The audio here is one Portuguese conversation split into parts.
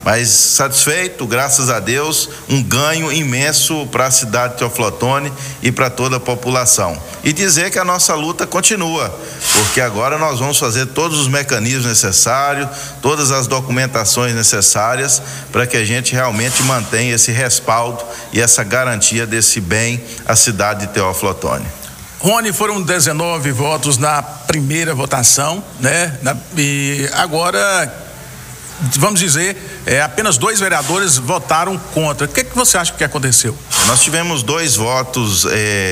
Mas satisfeito, graças a Deus, um ganho imenso para a cidade de Teófilo Otoni e para toda a população. E dizer que a nossa luta continua, porque agora nós vamos fazer todos os mecanismos necessários, todas as documentações necessárias para que a gente realmente mantenha esse respaldo e essa garantia desse bem à cidade de Teófilo Otoni. Rony, foram 19 votos na primeira votação, né? E agora, vamos dizer, apenas 2 vereadores votaram contra. O que você acha que aconteceu? Nós tivemos 2 votos,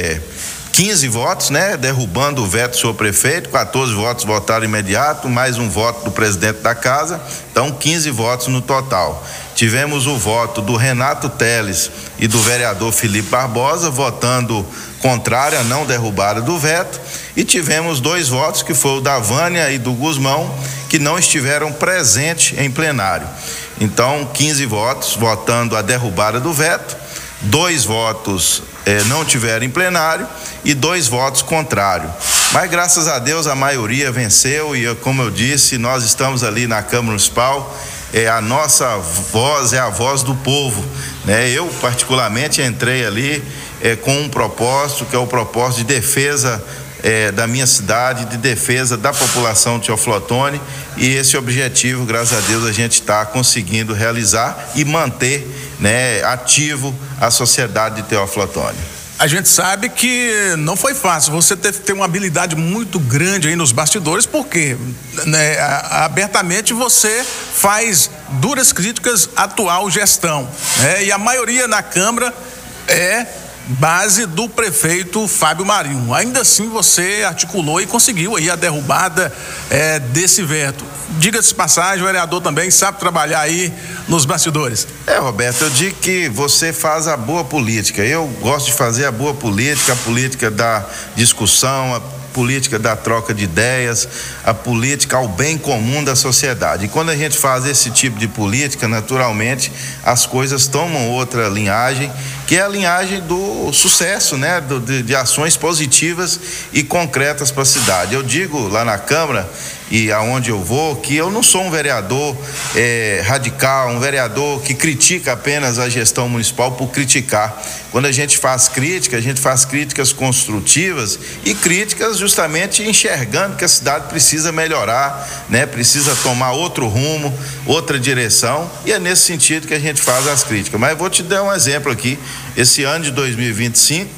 15 votos, né? Derrubando o veto do senhor prefeito, 14 votos votaram imediato, mais um voto do presidente da casa, então 15 votos no total. Tivemos o voto do Renato Teles e do vereador Felipe Barbosa votando contrário à não derrubada do veto, e tivemos 2 votos, que foi o da Vânia e do Guzmão, que não estiveram presentes em plenário. Então, 15 votos votando a derrubada do veto, 2 votos não tiveram em plenário e 2 votos contrários. Mas graças a Deus a maioria venceu e, como eu disse, nós estamos ali na Câmara Municipal, a nossa voz é a voz do povo, né? Eu particularmente entrei ali com um propósito, que é o propósito de defesa da minha cidade, de defesa da população de Teófilo Otoni, e esse objetivo, graças a Deus, a gente está conseguindo realizar e manter, né, ativo a sociedade de Teófilo Otoni. A gente sabe que não foi fácil, você teve que ter uma habilidade muito grande aí nos bastidores, porque, né, abertamente você faz duras críticas à atual gestão, né? E a maioria na Câmara é base do prefeito Fábio Marinho. Ainda assim você articulou e conseguiu aí a derrubada desse veto. Diga-se de passagem, o vereador também sabe trabalhar aí nos bastidores. Roberto, eu digo que você faz a boa política. Eu gosto de fazer a boa política, a política da discussão, a política da troca de ideias, a política ao bem comum da sociedade. E quando a gente faz esse tipo de política, naturalmente, as coisas tomam outra linhagem, que é a linhagem do sucesso, né? De ações positivas e concretas para a cidade. Eu digo lá na Câmara e aonde eu vou, que eu não sou um vereador radical, um vereador que critica apenas a gestão municipal por criticar. Quando a gente faz críticas construtivas e críticas justamente enxergando que a cidade precisa melhorar, né? Precisa tomar outro rumo, outra direção, e é nesse sentido que a gente faz as críticas. Mas vou te dar um exemplo aqui. Esse ano de 2025,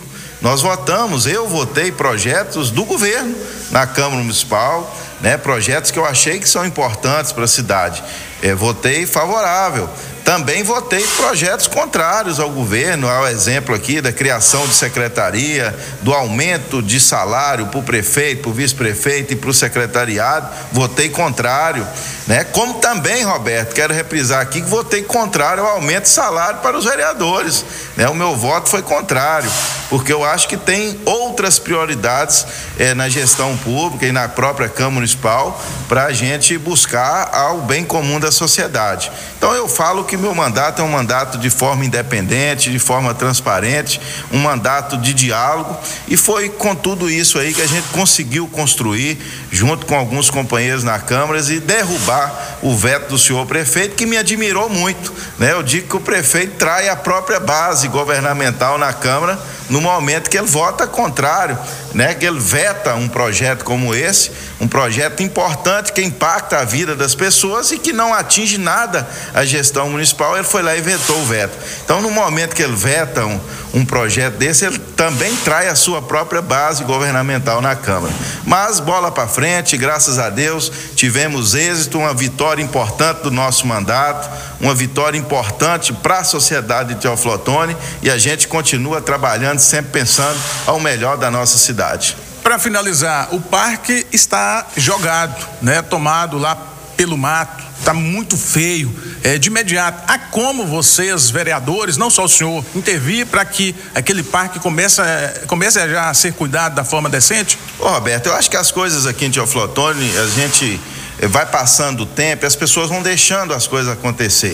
eu votei projetos do governo na Câmara Municipal, né? Projetos que eu achei que são importantes para a cidade. Votei favorável. Também votei projetos contrários ao governo, ao exemplo aqui da criação de secretaria, do aumento de salário para o prefeito, para o vice-prefeito e para o secretariado. Votei contrário, né? Como também, Roberto, quero reprisar aqui que votei contrário ao aumento de salário para os vereadores, né? O meu voto foi contrário, porque eu acho que tem outras prioridades na gestão pública e na própria Câmara Municipal para a gente buscar ao bem comum da sociedade. Então eu falo que meu mandato é um mandato de forma independente, de forma transparente, um mandato de diálogo, e foi com tudo isso aí que a gente conseguiu construir, junto com alguns companheiros na Câmara, e derrubar o veto do senhor prefeito, que me admirou muito, né? Eu digo que o prefeito trai a própria base governamental na Câmara no momento que ele vota contrário, né? Que ele veta um projeto como esse, um projeto importante que impacta a vida das pessoas e que não atinge nada a gestão municipal. Ele foi lá e vetou o veto. Então, no momento que ele veta um projeto desse, ele também trai a sua própria base governamental na Câmara. Mas bola para frente, graças a Deus, tivemos êxito, uma vitória importante do nosso mandato, uma vitória importante para a sociedade de Teófilo Otoni, e a gente continua trabalhando, sempre pensando ao melhor da nossa cidade. Para finalizar, o parque está jogado, né? Tomado lá pelo mato, está muito feio. De imediato, há como vocês, vereadores, não só o senhor, intervir para que aquele parque comece a já a ser cuidado da forma decente? Roberto, eu acho que as coisas aqui em Teófilo Otoni, a gente vai passando o tempo e as pessoas vão deixando as coisas acontecer.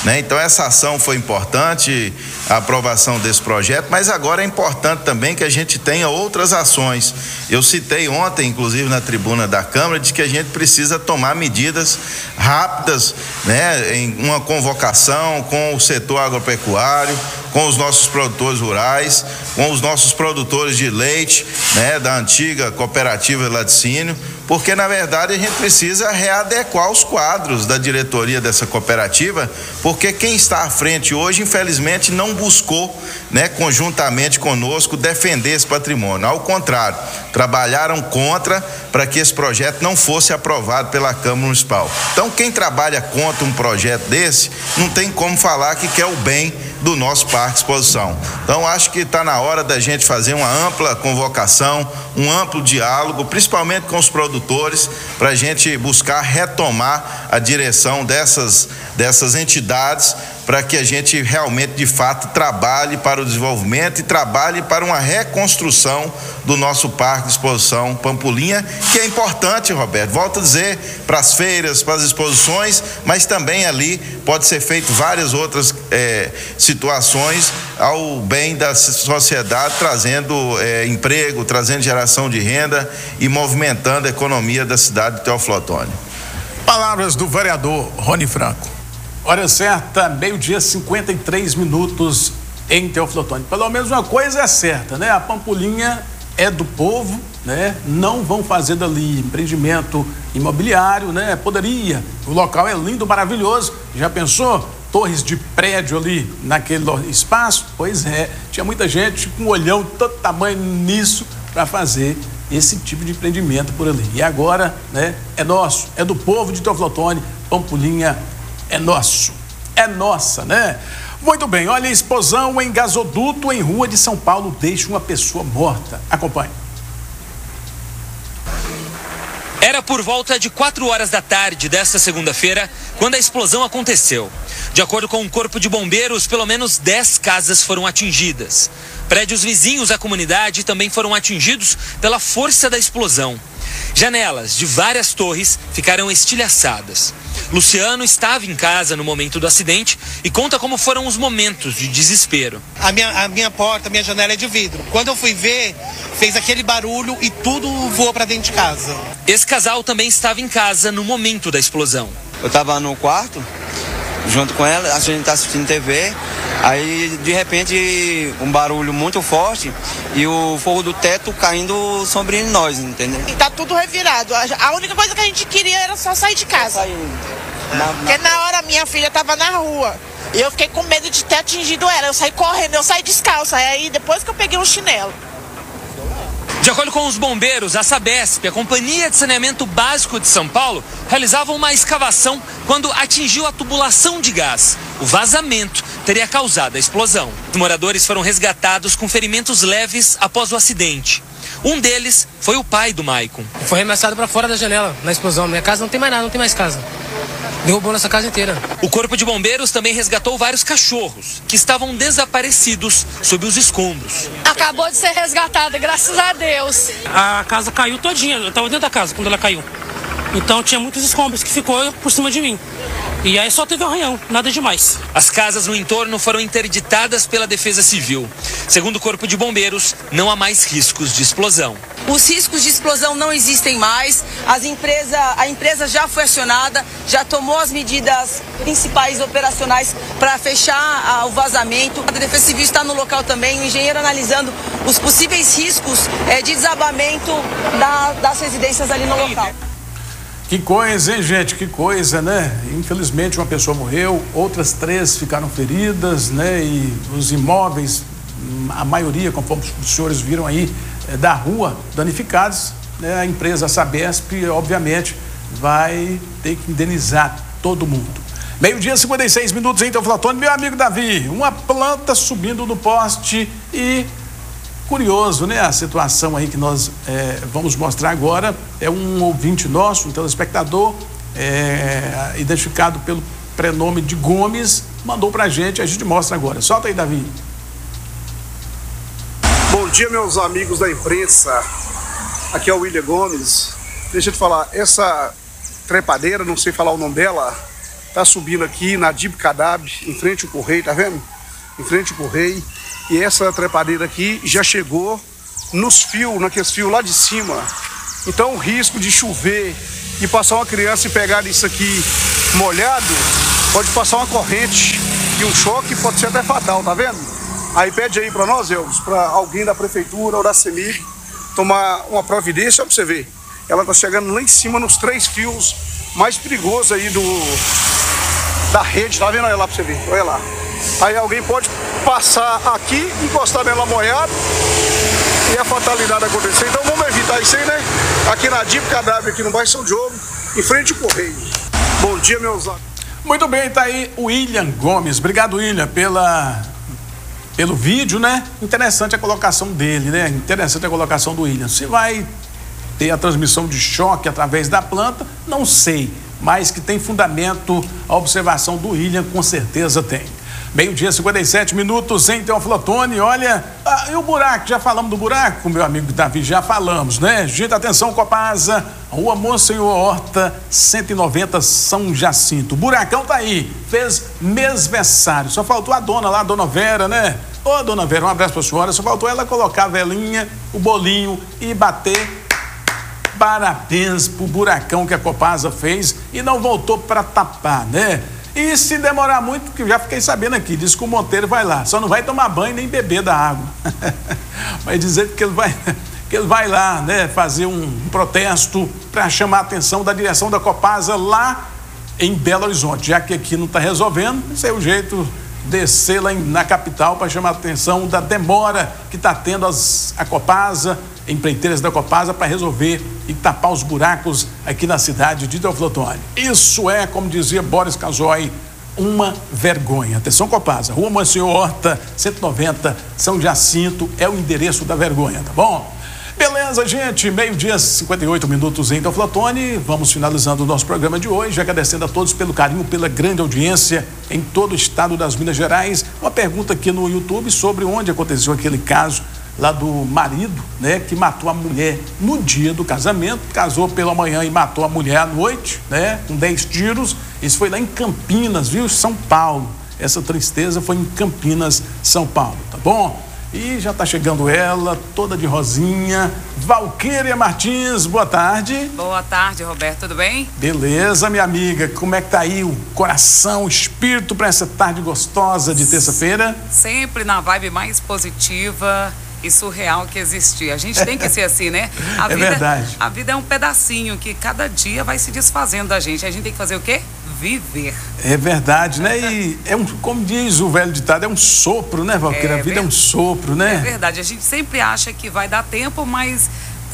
né? Então essa ação foi importante, a aprovação desse projeto, mas agora é importante também que a gente tenha outras ações. Eu citei ontem, inclusive na tribuna da Câmara, de que a gente precisa tomar medidas rápidas, né? Em uma convocação com o setor agropecuário, com os nossos produtores rurais, com os nossos produtores de leite, né? Da antiga cooperativa Laticínio, porque na verdade a gente precisa readequar os quadros da diretoria dessa cooperativa, porque quem está à frente hoje, infelizmente, não buscou, né, conjuntamente conosco, defender esse patrimônio. Ao contrário, trabalharam contra para que esse projeto não fosse aprovado pela Câmara Municipal. Então, quem trabalha contra um projeto desse, não tem como falar que quer o bem do nosso Parque de Exposição. Então, acho que está na hora da gente fazer uma ampla convocação, um amplo diálogo, principalmente com os produtores, para a gente buscar retomar a direção dessas entidades, para que a gente realmente, de fato, trabalhe para o desenvolvimento e trabalhe para uma reconstrução do nosso Parque de Exposição Pampulinha, que é importante, Roberto, volto a dizer, para as feiras, para as exposições, mas também ali pode ser feito várias outras situações ao bem da sociedade, trazendo emprego, trazendo geração de renda e movimentando a economia da cidade de Teófilo Otoni. Palavras do vereador Rony Franco. Hora certa, 12h53 em Teófilo Otoni. Pelo menos uma coisa é certa, né? A Pampulinha é do povo, né? Não vão fazer dali empreendimento imobiliário, né? Poderia, o local é lindo, maravilhoso. Já pensou? Torres de prédio ali naquele espaço? Pois é, tinha muita gente com um olhão todo tamanho nisso para fazer esse tipo de empreendimento por ali. E agora, né? É nosso, é do povo de Teófilo Otoni. Pampulinha é nosso, é nossa, né? Muito bem, olha, explosão em gasoduto em Rua de São Paulo deixa uma pessoa morta. Acompanhe. Era por volta de 4 horas da tarde desta segunda-feira quando a explosão aconteceu. De acordo com o Corpo de Bombeiros, pelo menos 10 casas foram atingidas. Prédios vizinhos à comunidade também foram atingidos pela força da explosão. Janelas de várias torres ficaram estilhaçadas. Luciano estava em casa no momento do acidente e conta como foram os momentos de desespero. A minha porta, a minha janela é de vidro. Quando eu fui ver, fez aquele barulho e tudo voou para dentro de casa. Esse casal também estava em casa no momento da explosão. Eu estava no quarto, junto com ela, a gente está assistindo TV, aí de repente um barulho muito forte e o fogo do teto caindo sobre nós, entendeu? E tá tudo revirado. A única coisa que a gente queria era só sair de casa. Porque na hora minha filha tava na rua e eu fiquei com medo de ter atingido ela. Eu saí correndo, eu saí descalça. Aí depois que eu peguei um chinelo. De acordo com os bombeiros, a Sabesp, a Companhia de Saneamento Básico de São Paulo, realizavam uma escavação quando atingiu a tubulação de gás. O vazamento teria causado a explosão. Os moradores foram resgatados com ferimentos leves após o acidente. Um deles foi o pai do Maicon. Foi arremessado para fora da janela na explosão. Minha casa não tem mais nada, não tem mais casa. Derrubou nossa casa inteira. O Corpo de Bombeiros também resgatou vários cachorros que estavam desaparecidos sob os escombros. Acabou de ser resgatada, graças a Deus. A casa caiu todinha, eu estava dentro da casa quando ela caiu. Então tinha muitos escombros que ficou por cima de mim. E aí só teve um arranhão, nada demais. As casas no entorno foram interditadas pela Defesa Civil. Segundo o Corpo de Bombeiros, não há mais riscos de explosão. Os riscos de explosão não existem mais. A empresa já foi acionada, já tomou as medidas principais operacionais para fechar o vazamento. A Defesa Civil está no local também, o engenheiro analisando os possíveis riscos de desabamento das residências ali no local. Que coisa, hein, gente? Que coisa, né? Infelizmente, uma pessoa morreu, outras 3 ficaram feridas, né? E os imóveis, a maioria, conforme os senhores viram aí, da rua, danificados, né? A empresa Sabesp, obviamente, vai ter que indenizar todo mundo. 12h56 em Teófilo Otoni. Meu amigo Davi, uma planta subindo no poste e... curioso, né? A situação aí que nós vamos mostrar agora é um ouvinte nosso, um telespectador, identificado pelo prenome de Gomes, mandou pra gente, a gente mostra agora. Solta aí, Davi. Bom dia, meus amigos da imprensa. Aqui é o William Gomes. Deixa eu te falar, essa trepadeira, não sei falar o nome dela, tá subindo aqui na Dib Cadab, em frente ao Correio, tá vendo? Em frente ao Correio. E essa trepadeira aqui já chegou nos fios, naqueles fios lá de cima. Então o risco de chover e passar uma criança e pegar isso aqui molhado, pode passar uma corrente e um choque pode ser até fatal, tá vendo? Aí pede aí para nós, Elvis, para alguém da prefeitura ou da CEMIG tomar uma providência, pra você ver. Ela tá chegando lá em cima nos 3 fios mais perigosos aí da rede, tá vendo? Olha lá pra você ver, olha lá. Aí alguém pode passar aqui, encostar nela molhada e a fatalidade acontecer. Então vamos evitar isso aí, né? Aqui na Dib Cadab, aqui no bairro São Diogo, em frente ao Correio. Bom dia, meus amigos. Muito bem, tá aí o William Gomes. Obrigado, William, pelo vídeo, né? Interessante a colocação dele, né? Interessante a colocação do William. Se vai ter a transmissão de choque através da planta, não sei, mas que tem fundamento a observação do William, com certeza tem. 12h57 em Teófilo Otoni. Olha, e o buraco, já falamos do buraco com meu amigo Davi, já falamos, né? Gente, atenção, Copasa, Rua Monsenhor Horta, 190, São Jacinto. O buracão tá aí, fez mêsversário. Só faltou a dona lá, a dona Vera, né? Ô, dona Vera, um abraço pra senhora. Só faltou ela colocar a velinha, o bolinho e bater parabéns pro buracão que a Copasa fez e não voltou para tapar, né? E se demorar muito, porque eu já fiquei sabendo aqui, diz que o Monteiro vai lá, só não vai tomar banho nem beber da água. Vai dizer que ele vai lá, né, fazer um protesto para chamar a atenção da direção da Copasa lá em Belo Horizonte, já que aqui não está resolvendo, esse é o jeito, descer lá na capital para chamar a atenção da demora que está tendo a Copasa, empreiteiras da Copasa, para resolver e tapar os buracos aqui na cidade de Teófilo Otoni. Isso é, como dizia Boris Casoy, uma vergonha. Atenção, Copasa, Rua Monsenhor Horta, 190, São Jacinto, é o endereço da vergonha, tá bom? Beleza, gente, 12h58 em Teófilo Otoni. Vamos finalizando o nosso programa de hoje, agradecendo a todos pelo carinho, pela grande audiência em todo o estado das Minas Gerais. Uma pergunta aqui no YouTube sobre onde aconteceu aquele caso lá do marido, né, que matou a mulher no dia do casamento, casou pela manhã e matou a mulher à noite, né, com 10 tiros. Isso foi lá em Campinas, viu? São Paulo. Essa tristeza foi em Campinas, São Paulo, tá bom? E já está chegando ela, toda de rosinha, Valquíria Martins, boa tarde. Boa tarde, Roberto, tudo bem? Beleza, minha amiga, como é que tá aí o coração, o espírito para essa tarde gostosa de terça-feira? Sempre na vibe mais positiva e surreal que existir. A gente tem que ser assim, né? É verdade. A vida é um pedacinho que cada dia vai se desfazendo da gente. A gente tem que fazer o quê? Viver. É verdade, né? E como diz o velho ditado, é um sopro, né, Valquíria? A vida é um sopro, né? É verdade. A gente sempre acha que vai dar tempo, mas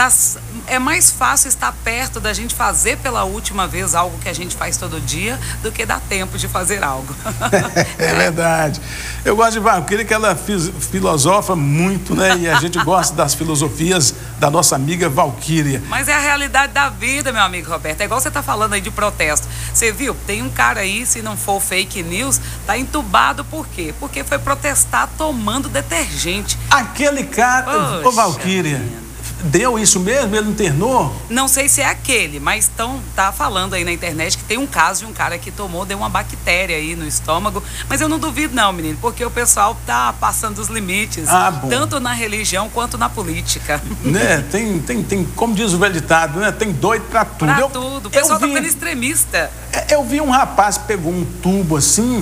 é mais fácil estar perto da gente fazer pela última vez algo que a gente faz todo dia do que dar tempo de fazer algo. É verdade. Eu gosto de Valquíria, que ela filosofa muito, né? E a gente gosta das filosofias da nossa amiga Valquíria. Mas é a realidade da vida, meu amigo Roberto. É igual você tá falando aí de protesto. Você viu? Tem um cara aí, se não for fake news, tá entubado por quê? Porque foi protestar tomando detergente. Aquele cara, ô Valquíria, deu isso mesmo? Ele internou? Não sei se é aquele, mas tá falando aí na internet que tem um caso de um cara que deu uma bactéria aí no estômago, mas eu não duvido não, menino, porque o pessoal tá passando dos limites, tanto na religião quanto na política. Né? Tem, como diz o velho ditado, né? Tem doido pra tudo. Pra tudo, o pessoal tá ficando extremista. Eu vi um rapaz, pegou um tubo assim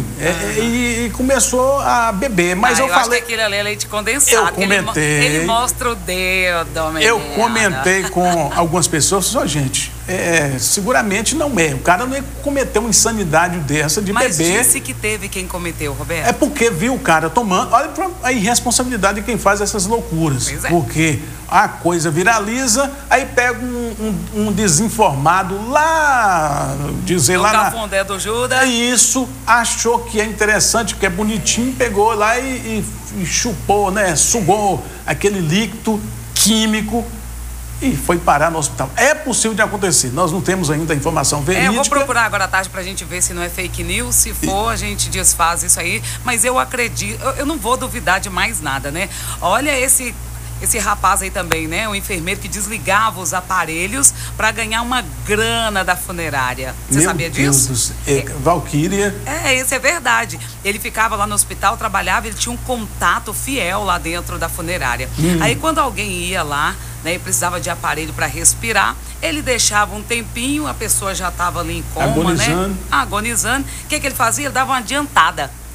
e começou a beber, mas eu falei... acho que aquilo ali é leite condensado. Eu comentei. Ele mostra o dedo, menino. Eu comentei com algumas pessoas, gente, seguramente não é. O cara não ia cometer uma insanidade dessa de beber. Mas disse que teve quem cometeu, Roberto. É porque viu o cara tomando. Olha a irresponsabilidade de quem faz essas loucuras. Pois é. Porque a coisa viraliza, aí pega um desinformado lá, dizer lá na Cafundé do Judas. Isso, achou que é interessante, que é bonitinho, pegou lá e chupou, né? Sugou aquele líquido químico e foi parar no hospital. É possível de acontecer, nós não temos ainda a informação verídica. Eu vou procurar agora à tarde pra gente ver se não é fake news, se for a gente desfaz isso aí, mas eu acredito, eu não vou duvidar de mais nada, né? Olha esse esse rapaz aí também, né? O enfermeiro que desligava os aparelhos para ganhar uma grana da funerária. Você sabia disso? Valquíria. Isso é verdade. Ele ficava lá no hospital, trabalhava, ele tinha um contato fiel lá dentro da funerária. Aí quando alguém ia lá, né, e precisava de aparelho para respirar, ele deixava um tempinho, a pessoa já estava ali em coma, agonizando. Né? Agonizando. O que ele fazia? Ele dava uma adiantada.